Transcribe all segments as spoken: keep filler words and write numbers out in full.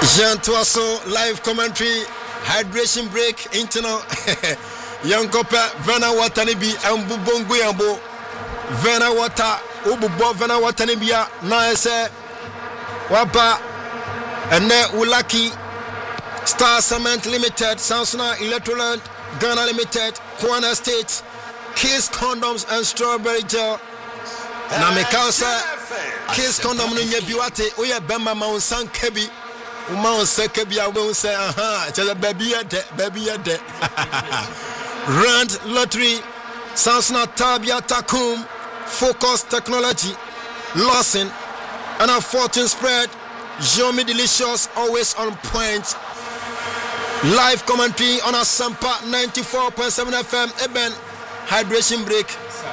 Jean Toisson, live commentary, hydration break, internal. Young Copper, Vena Watanibi, and Bubongu Yambo. Vena Wata, Ububo, Vena Watanibia, Naese, Wapa, and Ne Ulaki, Star Cement Limited, Sansona Electroland, Ghana Limited, Kwana State, Kiss Condoms and Strawberry Gel. Namikausa, Kiss Condom Nyabiwate, Uya Bema Mount San Kebi. Mount Sekebia won't say, aha, it's a baby at de, baby at de. Rand Lottery, Sansona Tabia Takum, Focus Technology, Lawson, and a fortune spread. Jomi Delicious, always on point. Live commentary on a Sampa ninety-four point seven F M. Eben, hydration break.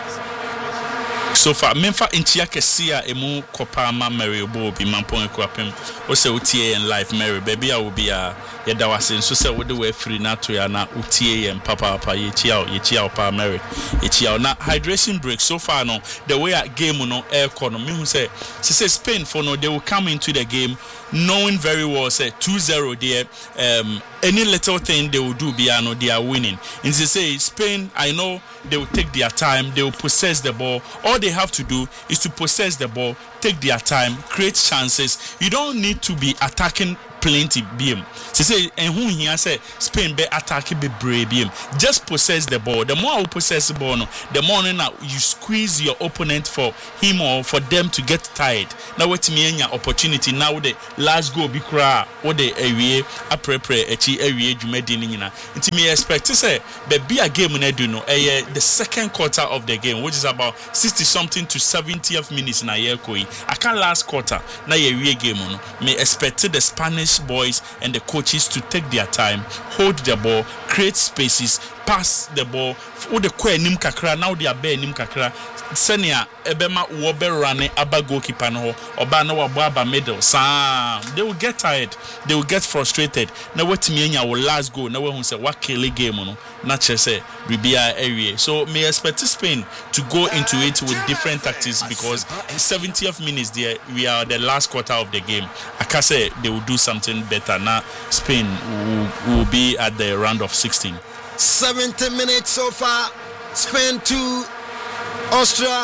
So far, Memfa Inchia Kesia, Emu Kopama, Mary Bobi, Mampon Quapim, or say Utia and Life, Mary, baby, I will be a Yadawasin, so say what the way free not to Yana, Utia and Papa, Yichia, Yichia, Pa Mary, Yichia. Now, hydration break so far, no, the way at game, no air economy, who say, she says Spain for no, they will come into the game knowing very well, say two zero there, um, any little thing they will do, Biano, they are winning. And they say, Spain, I know they will take their time, they will possess the ball. All they have to do is to possess the ball, take their time, create chances. You don't need to be attacking plenty B M. She say, and who here say Spain be attacking be brave B M. Just possess the ball. The more you possess the ball, no, the more now you squeeze your opponent for him or for them to get tired. Now what me any opportunity now the last goal be cry what the area a pre pre echi area jumedi ni nyina. Nti me expect to say be a game na do no eh the second quarter of the game, which is about sixty something to seventieth minutes na year koi. I can last quarter na ye game no. Me expect the Spanish boys and the coaches to take their time, hold the ball, create spaces, pass the ball. With the kwe nim kakra, now they are bare nim kakra. Senia ebema wobe rane aba goalkeeper no oba na wabo middle. Sam, they will get tired, they will get frustrated. Now what me nya will last goal. Now we say what kill game no. Not just say Ribia area. So may expect Spain to go into it with different tactics because seventieth minutes there we are the last quarter of the game. I can say they will do something better. Now Spain will, will be at the round of sixteen. seventy minutes so far. Spain two, Austria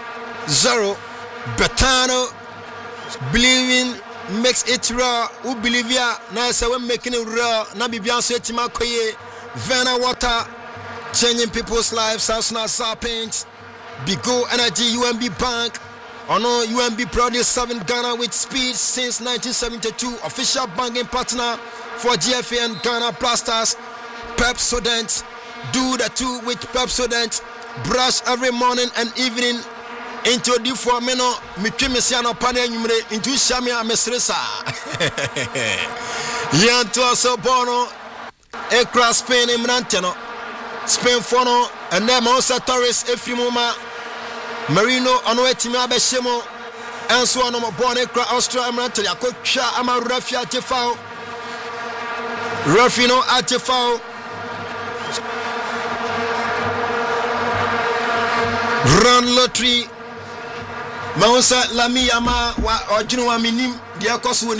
zero. Betano believing makes it raw. Who believe ya? Now say we're making it raw. Now be beyond say Timakoye. Vena Water, changing people's lives. Sansona Paints, Bigo Energy, U M B Bank. Oh no, U M B proudly serving Ghana with speed since nineteen seventy-two. Official banking partner for G F A and Ghana Blasters. Pepsodent, do the two with Pepsodent. Brush every morning and evening. Into the four meno, Mikimisiano Panenumre, into Shamia Mesresa. Yanto Sobono. Ekra Spain Imranteno, Spain Fono, and then Monsa Torres Efimuma, Marino Anuetima Beshemo, and so on. Born Ekra Austria Imranto, Yakocha Ama Rafia Tifao, Rafino Atifao, Run Lottery, Monsa Lami Ama, or Juno Minim. Yeah,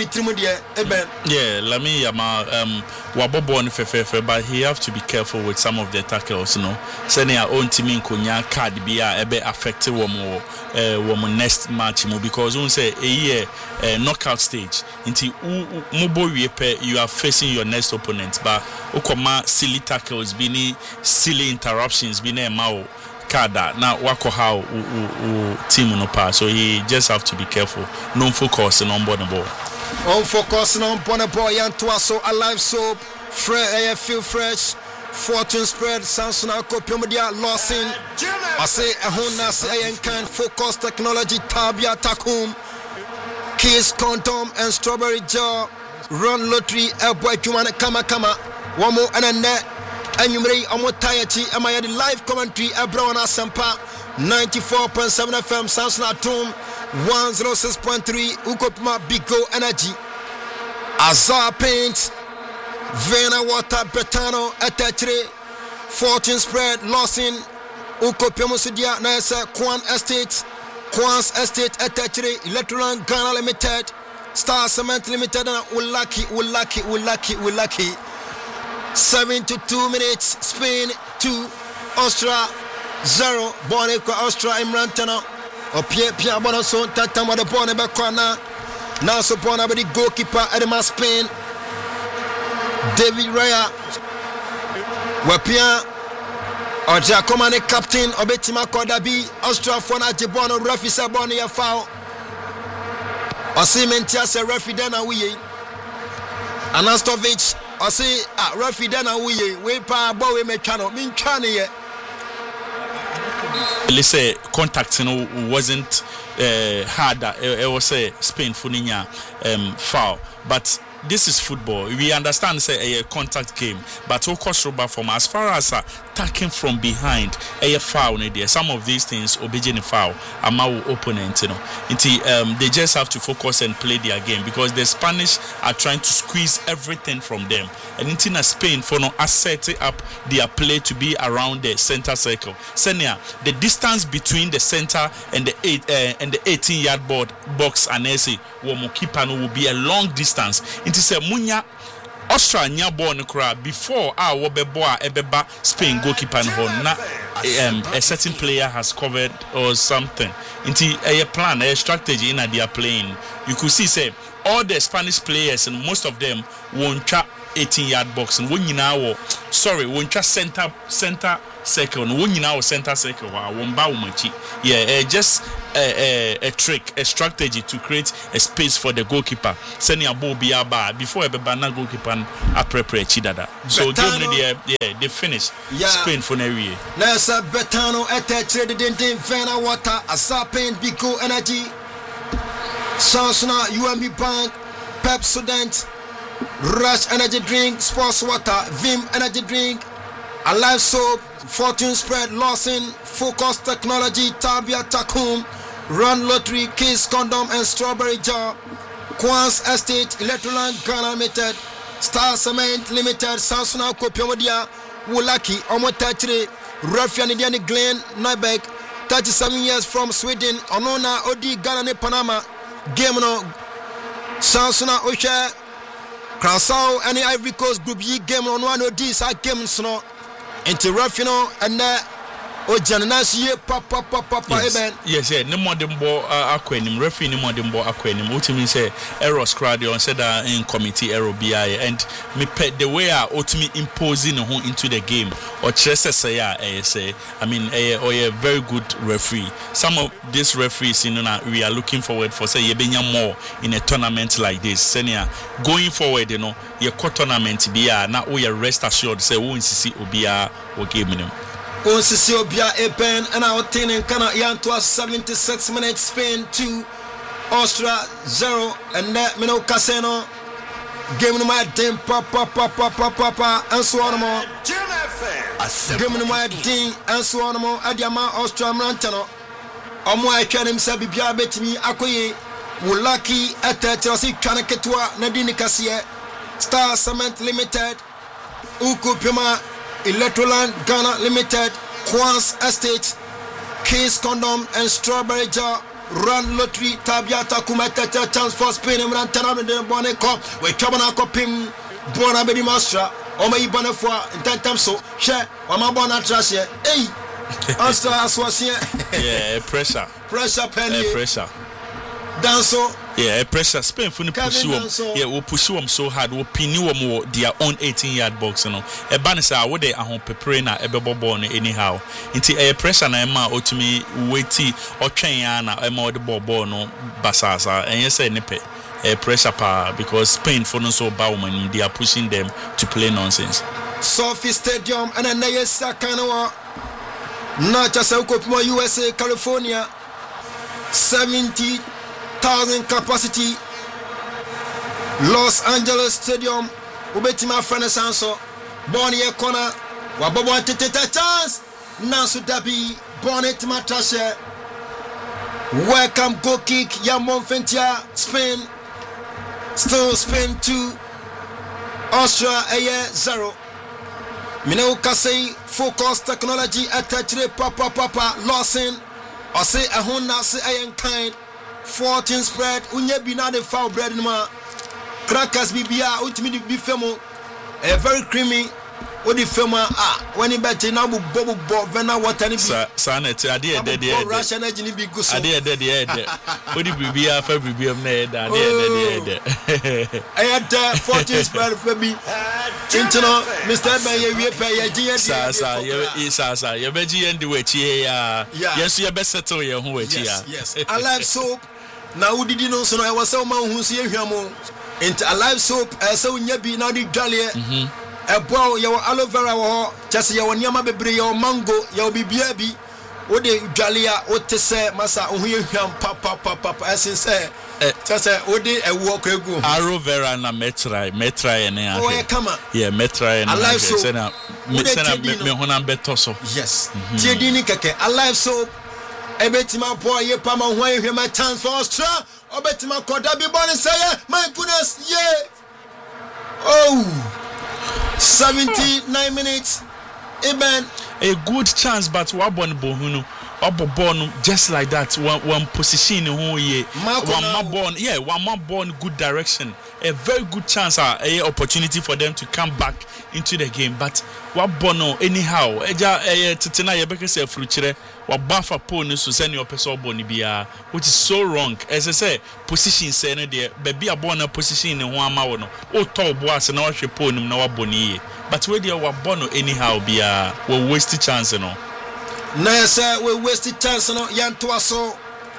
Lami Yama um Wabobo Fefe, but he have to be careful with some of the tackles, you know. Sending our own team in Konya card be a bit affected woman uh woman next match because we say a year uh, knockout stage until you are facing your next opponent, but Okoma silly tackles, bini silly interruptions, bini a mao. Kada now wako how team no pass, so he just have to be careful. Non focus and on board the ball. On focus and on board the ball. Yantuaso alive soap, fresh, feel fresh. Fortune spread, Sansona Kopiomedia Lawson. I say a Honda say kind focus technology Tabia Takum, Kiss Condom and Strawberry Gel. Run Lottery, a boy Kumana Kama Kama, one more and a net. And you may Amotayati, am I the live commentary? Abrona Sampa ninety-four point seven F M, Sansona Tomb one oh six point three, Ukopma Bigo Energy, Azar Paints, Vena Water, Betano, Etatre, Fortune Spread, Lawson, Ukopiomusudia, Nasa, Kwan Estate, Kwan's Estate, Etatre, Electron Ghana Limited, Star Cement Limited and we lucky, we lucky, we lucky, we lucky. seventy-two minutes, Spain two, Austria zero. Born equal Austria Imran Tana. Or Pierre Pierre Bonason, Tatama the Born Bakwana. Now so born about the goalkeeper Edema Spain. David Raya. Wapia. Or Giacomo captain Obetima Kodabi. Austria Fona Jibono Rafi Saboni a foul. Or see Mentias a referee then a we. Anastovic. I say, ah, referee then a we. We pa boy me channel. Min channel. Let's say contact, you know, wasn't uh, hard. It was a Spain Funinya um, foul, but this is football. We understand say a contact game, but of course, from as far as uh, attacking from behind, a foul. Some of these things obeying foul. I'm our opponent, you know. Until um, they just have to focus and play their game because the Spanish are trying to squeeze everything from them. And in Spain, for no setting up their play to be around the center circle. Senia, the distance between the center and the eight uh, and the eighteen-yard board box and S A will be a long distance. It is a munya Austria nya ball no kra before our wobebo a ebeba Spain goalkeeper no na um, a certain player has covered or something. Into a plan, a strategy in that they are playing. You could see say all the Spanish players and most of them won't trap eighteen-yard box and when you now sorry won't trap center center circle and when you now center circle won't bow much. Yeah, uh, just a, a, a trick, a strategy to create a space for the goalkeeper. Sending a ball be a bar before a banana goalkeeper a prepare chidada. So game yeah, yeah, they finish. Yeah. Spain for Nery. Nessa Betano attached in Vena Water, a Sapen Biko Energy, Sansona, U M B Bank, Pepsodent, Rush Energy Drink, Sports Water, Vim Energy Drink, Alive Soap, Fortune Spread, Lawson, Focus Technology, Tabia Takum, Run Lottery, Kiss Condom and Strawberry Jar, Quans Estate, Electroland Ghana Limited, Star Cement Limited, Sansona Kopiomodia, Wulaki, Omotachre, Ruffian Indian Glen, Nybeck, thirty-seven years from Sweden, Onona Odi Ghana Panama, Game no Sansona Osha, Kransao, any Ivory Coast Group Yi Game on one of these are games no. Into Ruffino and uh, oh, Janasi, Papa, Papa, yes, yes, yeah, no more than bo aquanim, referee, no more than bo aquanim. What you mean say, Eros Cradio and said that in committee, Aero B I, and me pet the way I ultimately imposing a home into the game or Chester say, I say, I mean, a or a very good referee. Some of these referees, you know, we are looking forward for say, Yebenya more in a tournament like this. Senior going forward, you know, your core tournament be now we are rest assured, say, won't see Obia or game minimum. On Sicobia Epen and our ten in Kana Yantua seventy-six minutes Spain two Austria zero and that Mino Casino game my team papa papa papa papa and so on more game my ding and so on more Adiama Austria Mrantano Omo I can himself be bet me Akoye Wulaki at Chelsea Kanaketwa Nadine Cassia Star Cement Limited Uku Pima Electroland Ghana Limited, Quans Estate, Case Condom and Strawberry Jar, Run Lottery, Tabiata Kumata Chance for Spain and Rantana and Boneco, we Cabana Copim, Bona Baby Master, or may Bonafua, and ten times so, share, or my Bona Trash here. Hey, Astra Aswasia. Yeah, pressure. Pressure, penny. Pressure. Danso. Yeah, pressure. Spain for push them. Yeah, we push them so hard. We pin you more their own eighteen-yard box. You know, a banner I would they are home preparing a bebo born anyhow. Into a pressure na ema ultimately weighty or train na ema the ball ball no basasa and you say nipe a pressure power because Spain for no so bowman they are pushing them to play nonsense. Sophie Stadium and then they Sakanawa. Not just a U S A, California, seventy. Thousand capacity Los Angeles Stadium Ubetima Frenesanso Bonnie corner Wabobo Tete chance Nansu Dabi Bonnet Matashe Welcome go kick Yamon Fentia Spain Still Spain two Austria A zero Mineo Kasei Focus Technology Attached Papa Papa Lawson I say a Honda say I am kind fourteen spread unye bi na the foul bread no ma crackers bibia ultimate bi femo a very creamy odi fema ah when it bet na bu bobo bo vena water ni bi sa na ti ade e de de rush energy ni bi go so ade e de de e de odi bibia fa bibia na e da ade e de de e de I had fourteen spread for me internal Mister Ben ye we pay ye gi sa sa ye sa sa ye be gi ndi we chi ya yes ye be settle ye ho we chi ya yes alive soap na udidi no so no e was so man hu so ye hwamo into alive soap e so nya bi na di dwale mhm ebo ye aloe vera wo chese ye woniama bebre ye mango ye bibia bi wo de dwale a wo te se masa ho ye hwam pa pa pa pa asin se chese wo de ewo kwegu aloe vera na metrai metrai ne ahe oh ye kama yeah metrai na alive soap se na me se na me ho na beto so yes tie di ni keke alive soap ebetima po ye pa ma ho ye hwam chance for Australia obetima koda bi born say my goodness yeah oh seventy-nine minutes Amen. A good chance but wa born bohunu oboborn just like that one one position who ye one ma born yeah one ma born good direction a very good chance a opportunity for them to come back into the game but wa born anyhow eja eh titena ye beke se fruchire wa bafa pole so send your person born bia which is so wrong as I say position say no there baby a born position ho ama wo no o to boas na wa hwe pole na wa boni but we there wa born anyhow bia we waste chance no na say we waste chance no yanto aso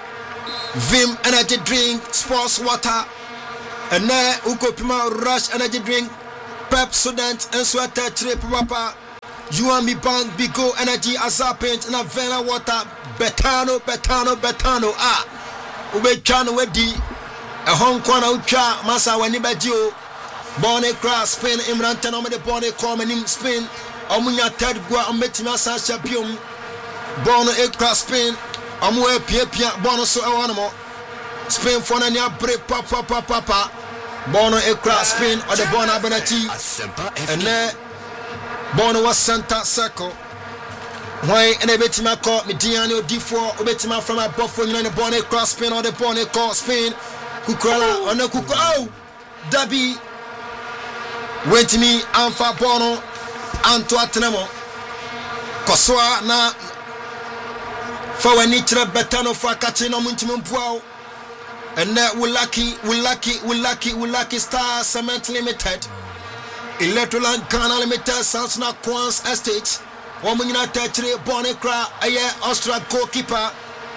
Vim energy drink sports water and na ukopima rush energy drink pep student and sweater trip papa you and me bank bigo energy azapent na vena water betano betano betano ah ube chano wedi a hong kong utwa masa wani baji o bonne cross spin imran tano me de bonne come nim spin omunya third gua ometima sa champion bonne e cross spin omu e pia pia bonne so e wanamo spin for na nya break papa papa papa bonne e cross spin or the bonne abenachi and then Bono was Santa Circle. Why and a betima call me Diano D four, Obetima from a buffalo and the bonnet cross spin or the bonnet call spin. Kukala on the Kuko. Oh, Dabi went to me, Alpha Bono, Anto Atenemo. Koswa na for a nitra betano for catching on Muntimum Pow. And that will lucky, will lucky, will lucky, will lucky Star Cement Limited. Electroland Canal Limited, Sansna Quans Estate, Woman United Tree, Bonnie Cra, a year Austria goalkeeper,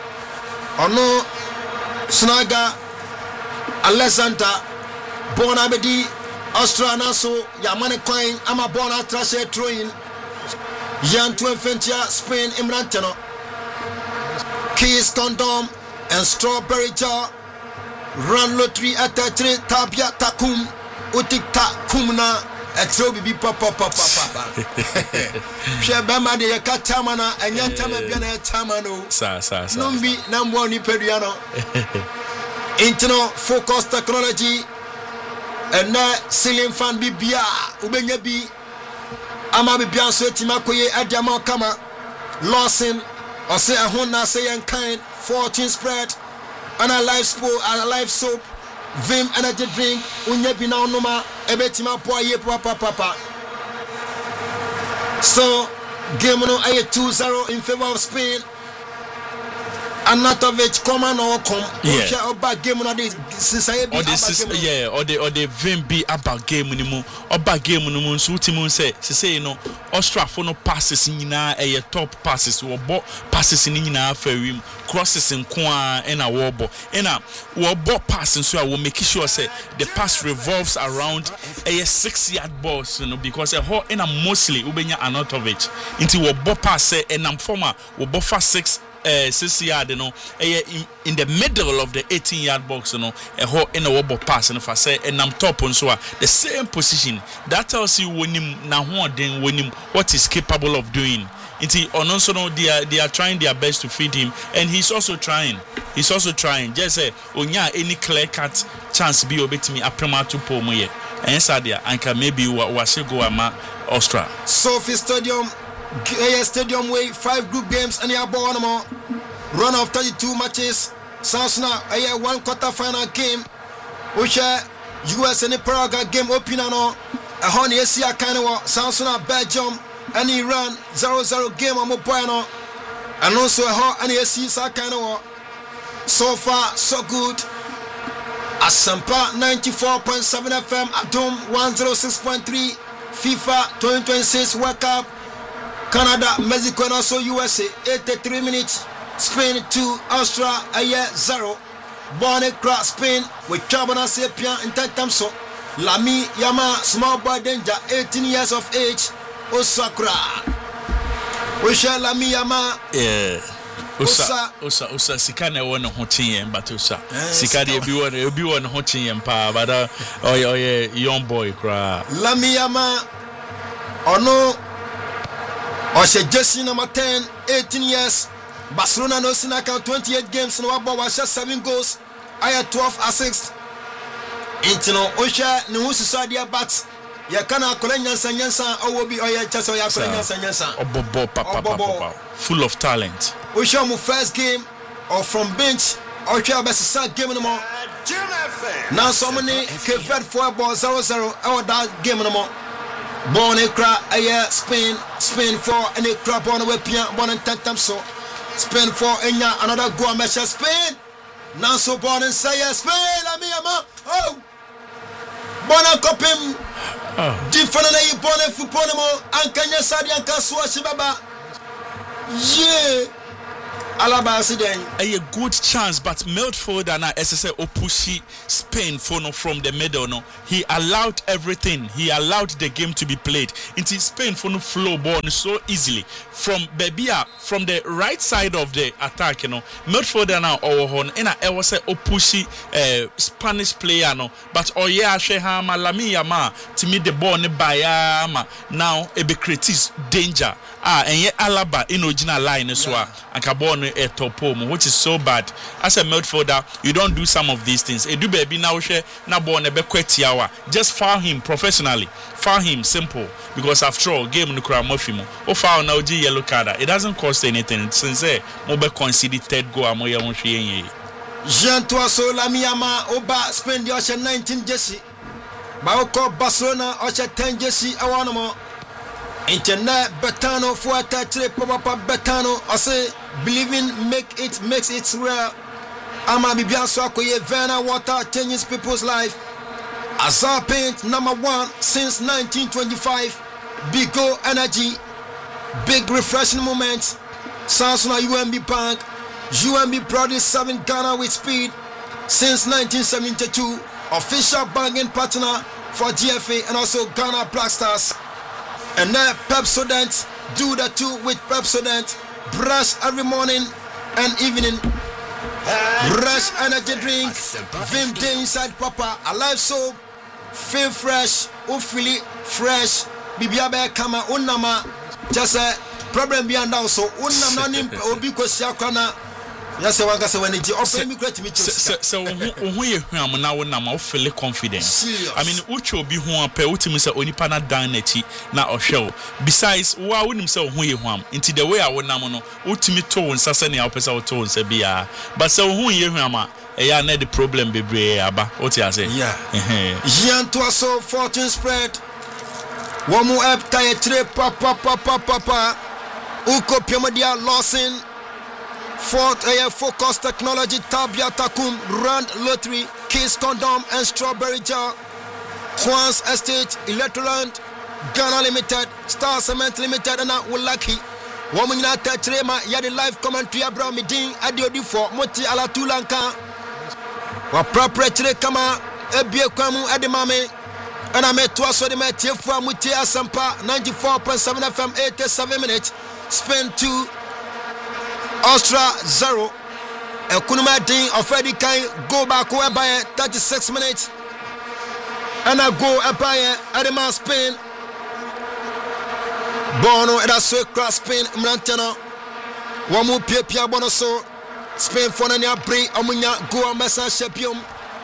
Ono Snaga, Alessandra, Bonabedi, Austria Naso, Yamane Coin, Ama Bona Trashe Troin, Yan Twinfentia, Spain, Imrantano, Keys Condom, and Strawberry Jar, Run Lottery at the tree, Tabia Takum, Utikta Kumna. Exo bibi papa papa papa. She bema de katamana enya tama bia na tamano. Sa sa sa. Numbi na mbo ni peduano. Internal focus technology and na ceiling fan bibia ubenya bi ama bibia so etima koye adiama kama Lawson or say a hona say en kind fourteen spread and a live sport and a live soap Vim energy drink unye bi na onoma ebetima po aye papa papa. So game no aye two zero in favor of Spain. Anatovic come and or come. Yeah. Oba game no this since aye or the yeah or the or the Vim be about game ni mu oba game no mu so timu say say no Austria for no passes nyina aye top passes wo bo passes ni nyina fa wim crosses nko a na wo bo na wo bo pass nso a wo make sure say the pass revolves around a six yard balls you know because a ho na mostly ubenya Anatovic into wo bo pass say enam former wo bo fa six uh, six yard you know in, in the middle of the eighteen yard box you know a ho in a wo pass and if I say enam top nso a the same position that tells you wonim na ho den wonim what is capable of doing. Inti ononso no they are they are trying their best to feed him and he's also trying he's also trying just say onya any clear cut chance be obetimi aprema to po mu ye and sadia anka maybe wa se go ama Austria Sophie Stadium A S Stadium way five group games and ya ball no run of thirty-two matches Sansuna a one quarter final game which U S and Paraguay game opener no a honey Asia kind of Sansuna Belgium and Iran zero zero game on Mopoano and also a hot and Asia kind of so far so good. Asampa ninety-four point seven F M, Atom one oh six point three, FIFA twenty twenty-six World Cup, Canada, Mexico and also U S A eighty-three minutes, Spain two, Australia zero, Bonnie Cross Spain with Chabana Sapien in Tentamso, Lami Yama small boy danger eighteen years of age, Osakura. We shall Lami Yama. Yeah. Osa osa osa sika na ewo ne ho chen but osa sika de bi won e bi won ho chen pa but oye oye young boy kra Lami Yama ono Oshe Jesse number ten eighteen years Barcelona no sinaka twenty-eight games no abo wa seven goals aya twelve assists intino Oshe ne hu susadia but ya kana akola nyansa nyansa owo bi oye chese ya akola nyansa nyansa obobo papa papa full of talent. We show my first game or from bench or try best start game no more. Now so many Cape four ball zero zero our that game no more. Born a cra a year Spain Spain four and a crap on the way pian born and ten times so Spain four and ya another go measure Spain. Now so born and say Spain la mi ama oh born a copim different na you born a football no more and Kenya Sadi and Kasua Shibaba. Yeah. Alaba accident. A good chance, but Milford and S S A Opushi Spain for no from the middle. No, he allowed everything. He allowed the game to be played. Into Spain for no flow ball so easily from Bebia from the right side of the attack. You know, Milford and now Owohon and I was a Opushi uh, Spanish player. No, but oh yeah, Shehama Lamiyama to me the ball ne bayama now a be creates danger. Ah, and yet Alaba in original line as well. And Cabon a top home, which is so bad. As a midfielder, you don't do some of these things. A do baby now share na born a bequetiawa. Just foul him professionally. Foul him simple. Because after all, game nukra mofimo. Or foul now G yellow card. It doesn't cost anything. Since eh, mobe conceded third goal amoya monshiye. Jean Toaso Lamiyama Oba spend the Osha nineteen Jesse. Baoko Barcelona Osha ten Jesse Awanamo. Internet Betano for Tatre Papa Betano I say believing make it makes it real. Ama Bibian Swakoye Vena water changes people's life. Azar Paint number one since nineteen twenty-five. Big go energy, big refreshing moments. Samsung U M B Bank, U M B produced seven Ghana with speed since nineteen seventy-two. Official banking partner for G F A and also Ghana Black Stars. And now Pepsodent, do the two with Pepsodent. Brush every morning and evening. Brush energy drink. Vim day inside Papa. Alive soap. Feel fresh. Ufili fresh. Bibiabe kama unama. Just a problem beyond now. So unama nim obiko siakana. Yes, I want to say when it open me great me. So so who you am now unama feel confident. I mean ucho bi ho ape utimi say onipa na dan nachi na ohwe. Besides wa wonim say who you am into the way I wonam no utimi to nsase na opesa to nsa bia. But so who you am a ya na the problem bebre aba. What you say? Yeah. Jean Toaso fortune spread. Womu up tie tre papa papa papa. Uko Piomodia Lawson. Fort Air Focus Technology, Tabia Takum, Rand Lottery, Kiss Condom and Strawberry Jar, Quans Estate, Electroland, Ghana Limited, Star Cement Limited, and Wulaki. Woman in that Trema, Yadi live commentary, Abraham Midin, Adio Dufo, Moti Alatulanka, wa proprietary Kama, Ebie Kwamu, Adimame, and I met twice for the Matthew from Muti Asampa, ninety-four point seven F M, eighty-seven minutes, spend two. Austria zero. Ekunuma Ding of Eddie Kain go back over by thirty-six minutes. And I go up by Adema Spain. Bono and I saw cross Spain Mlantana. Wamu Pia Pia Bonoso. Spain Fonania Bri Amunya go Messa Shepium.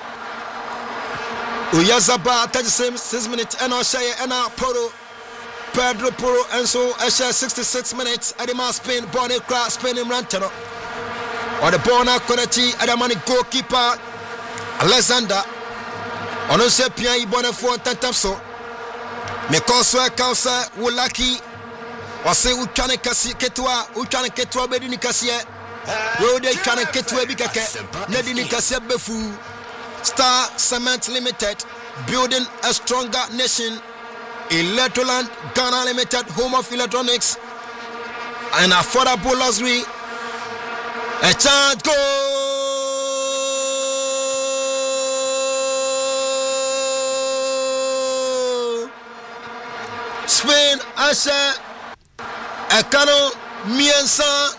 Uyazaba thirty-six minutes and I say and I Poro. Pedro Poro and so I share sixty-six minutes. Adema Spain, Bonnie Crack, Spain in Rantano. or the ball now Konachi Adamani goalkeeper Alexander ono se pia ibone for tantamso me koso kausa wulaki wase utwane kasi ketwa utwane ketwa bedini kasiye we de utwane ketwa bi keke na dini kasiye befu Star Cement Limited, building a stronger nation. Electroland Ghana Limited, home of electronics and affordable luxury. A chance go. Spain, Asha, Ekano, Miensa,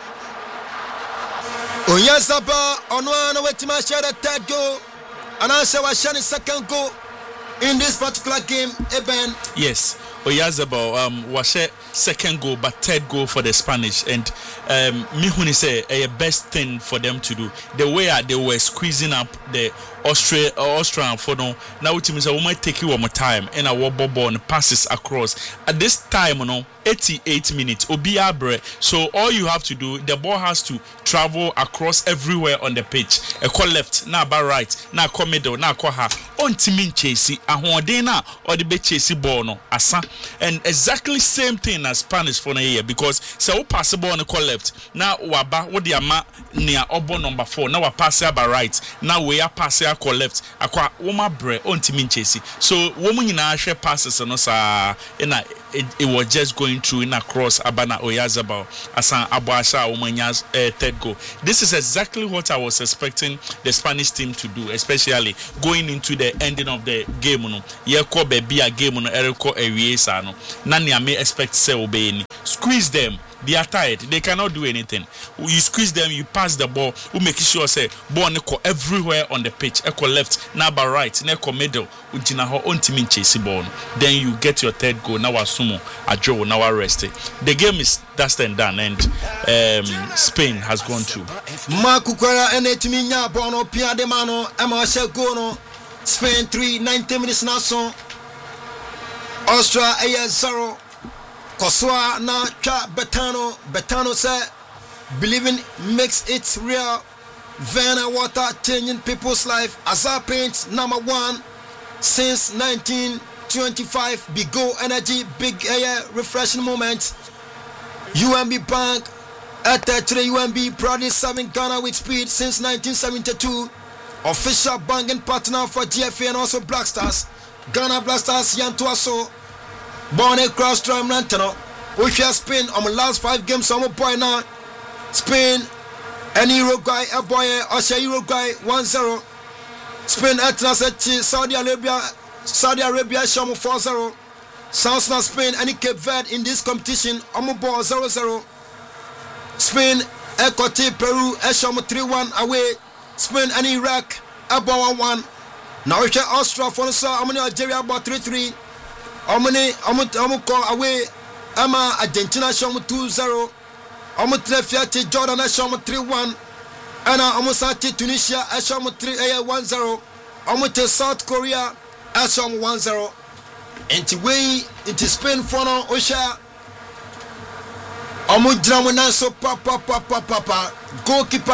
Onyazaba, Onwana, Wetima, share the third goal. And also was shining second goal in this particular game, Eben. Yes, Oyazabal um was a second goal, but third goal for the Spanish. And um me say a best thing for them to do. The way they were squeezing up the Austria Austrian for no now it means I might take you one more time and a wobble ball and passes across. At this time, you know, eighty-eight minutes Obi Abre. So all you have to do, the ball has to travel across everywhere on the pitch. A call left, now bar right, now call middle, now call her on Timin Chasey, a Hondena or the be Chasey ball no asa. And exactly same thing as Spanish for a year because so possible on the call left. Now waba what the ama near obo number four. Now we pass bar right. Now we are passing call left. Aqua Woma Bre on Timin Chasey. So woman in our share passes and also in a It, it was just going through in across Abana Oyazabal Asan Abuasha Omanya's uh, third goal. This is exactly what I was expecting the Spanish team to do, especially going into the ending of the game. No, Yeko be a game no Eriko Ewiesa no. Nani I may expect say obey. Squeeze them. They are tired. They cannot do anything. You squeeze them, you pass the ball, who make sure say ball neko everywhere on the pitch. Echo left, now by right, neko middle, ujina ho on team chase ball. Then you get your third goal. Now asumo a draw, now arrest it. The game is dust and done, and um, Spain has gone through. Makukwara ene timi nya bono pia de mano ema she go no. Spain three ninety minutes now so. Austria a zero. Koswa na cha Betano Betano say believing makes it real. Vena water changing people's life. Azar Paints number one since nineteen twenty-five. Big Go Energy, big air refreshing moments. U M B Bank at the U M B proudly serving Ghana with speed since nineteen seventy-two. Official banking partner for G F A and also Black Stars. Ghana Black Stars Yantuaso. Born across Tram Lantano, we share Spain on the last five games. Some boy now, Spain and Uruguay, a boy, Osha Uruguay one zero. Spain at Saudi Arabia, Saudi Arabia, Shamu four zero. South Sudan, Spain, and Cape Verde in this competition, Omubo zero zero. Spain, Equateur, Peru, Eshamu three one away. Spain and Iraq, Abo one one. Now we share Austria, for the Algeria, about three three. Omani, Omu call away, Ama Argentina Shamu two zero, Omu Trefiati Jordan Shamu three one, Anna Omusati Tunisia Shamu three one zero, Omu South Korea Shamu one zero, and to way into Spain for no Osha Omu Dramana so papa papa papa goalkeeper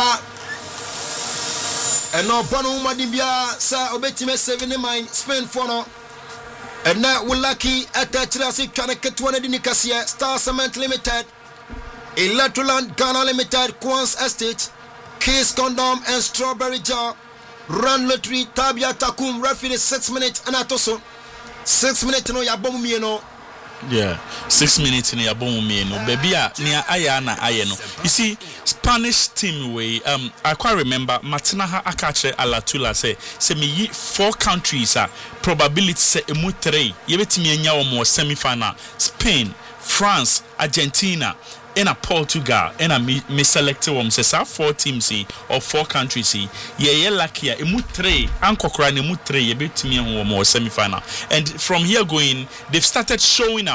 and no Banu Madibia Sa Obetime seven in mind Spain for no. And now we're lucky at the Chirasi Kanaka twenty Nicasia, Star Cement Limited, Electroland Ghana Limited, Quans Estate, Case Condom and Strawberry Jar, Run Lottery, Tabia Takum, referee six minutes and Atoso. Six minutes no Yabomu Mieno. Yeah, six minutes in Yabomu Mieno. Baby, near Ayana Ayeno. You see, Spanish team way, um, I quite remember Matinaha Akache Alatula say, say me four countries are probability say emu three. Yebetimi enya omo semi final. Spain, France, Argentina, and a Portugal, and a me, me selected one say four teams or four countries. Yeah, yeah, lucky emu three. Anko kra emu three. Yebetimi omo semi final. And from here going, they've started showing up.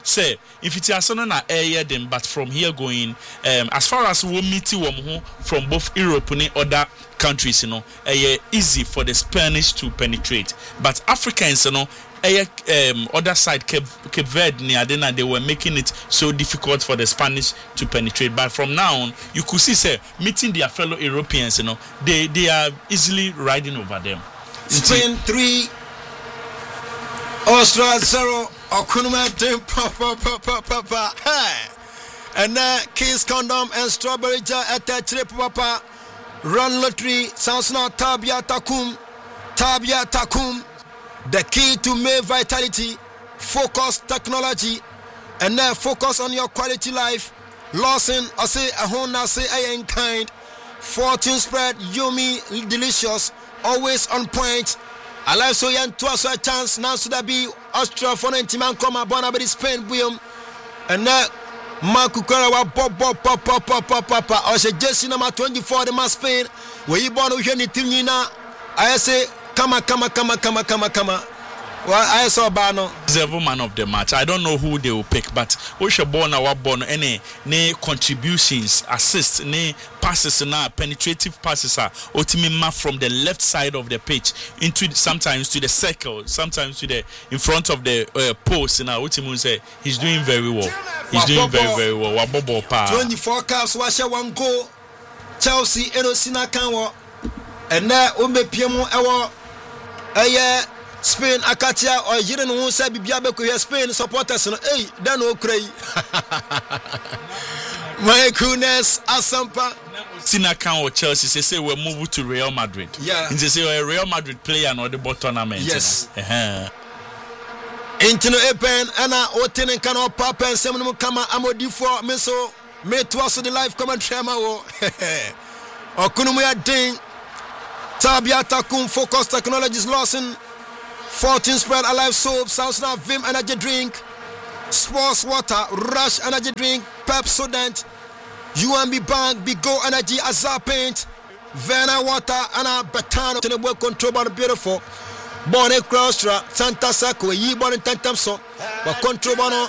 say if it's a na air them, but from here going, um, as far as we meet you from both Europe and other countries, you know, uh, easy for the Spanish to penetrate. But Africans, you know, um, other side Cape, Cape Verde, they were making it so difficult for the Spanish to penetrate. But from now on, you could see, say, meeting their fellow Europeans, you know, they they are easily riding over them. Spain three, Austria zero. Okunuma team papa papa papa. Hey, and then Kiss Condom and Strawberry Jar at that trip papa. Run lottery sounds now Tabia Takum, Tabia Takum. The key to male vitality, focus technology, and then focus on your quality life. Lawson, I say a home, I say I ain't kind. Fortune spread, yummy, delicious, always on point. I like so young to us a chance now should that be Austria for ninety man come up on about Spain, William. And that Marco Karawa pop pop pop pop pop pop pop pop. I say Jesse number twenty-four the man Spain. Where you born with any team now? I say come on, come on, come on, come on, come on, come on. Well, I saw Bano. Several man of the match. I don't know who they will pick, but we should born our born any ne contributions, assists, ne passes, na penetrative passes are ultimately from the left side of the pitch into sometimes to the circle, sometimes to the in front of the uh, post. Now, ultimately say he's doing very well. He's doing very very well. Wabobo pa. twenty-four caps, wash one goal. Chelsea, Enosina Kanwa, and now Umbe Piemo Ewa, Aye. Spain Akatia or Jiren who said Biabeku Spain supporters and hey, then no cray. My goodness, Asampa. Sinakan or Chelsea say say we'll move to Real Madrid. Yeah. And they say a Real Madrid player and the ball tournament. Yes. Uh-huh. Intino Epen, Anna, Oten can all papa and Seminum Kama Amodi for Meso, made to us the live commentary. Or Kunumuya Ding, Tabia Takum, Focus Technologies Lawson. Fortune spread alive soap, sounds now Vim energy drink, sports water, Rush energy drink, Pepsodent, U M B Bank, Bigo energy, Azar paint, Vena water, and a Betano to the work control by the beautiful. Bonnet Crosstra, Santa Saco, ye born in Tentamso, but control bono,